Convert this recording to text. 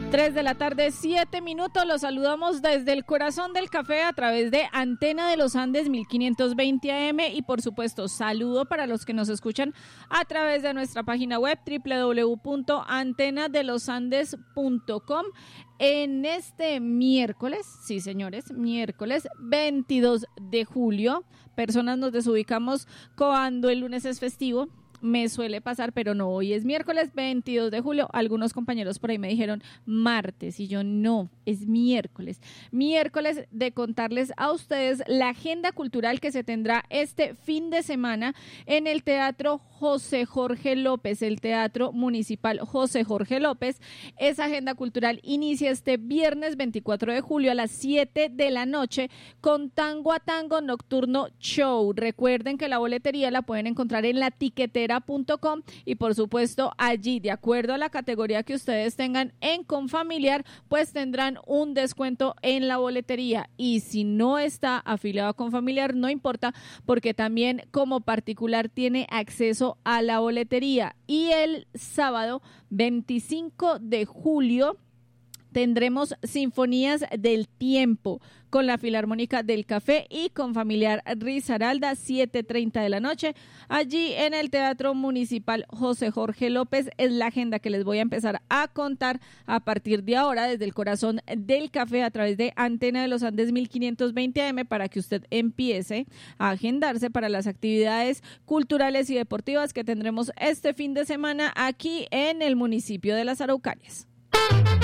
3 de la tarde, 7 minutos. Los saludamos desde el corazón del café a través de Antena de los Andes 1520 AM y por supuesto saludo para los que nos escuchan a través de nuestra página web www.antenadelosandes.com. En este miércoles, sí señores, miércoles 22 de julio, personas nos desubicamos cuando el lunes es festivo. Me suele pasar, pero no, hoy es miércoles 22 de julio. Algunos compañeros por ahí me dijeron martes y yo no, es miércoles. Miércoles de contarles a ustedes la agenda cultural que se tendrá este fin de semana en el Teatro José Jorge López, el Teatro Municipal José Jorge López. Esa agenda cultural inicia este viernes 24 de julio a las 7 de la noche con Tango a Tango Nocturno Show. Recuerden que la boletería la pueden encontrar en la tiquetera.com y por supuesto allí, de acuerdo a la categoría que ustedes tengan en Confamiliar, pues tendrán un descuento en la boletería, y si no está afiliado a Confamiliar no importa, porque también como particular tiene acceso a la boletería. Y el sábado 25 de julio tendremos Sinfonías del Tiempo con la Filarmónica del Café y Confamiliar Risaralda, 7:30 de la noche, allí en el Teatro Municipal José Jorge López. Es la agenda que les voy a empezar a contar a partir de ahora desde el corazón del café a través de Antena de los Andes 1520 AM para que usted empiece a agendarse para las actividades culturales y deportivas que tendremos este fin de semana aquí en el municipio de Las Araucarias.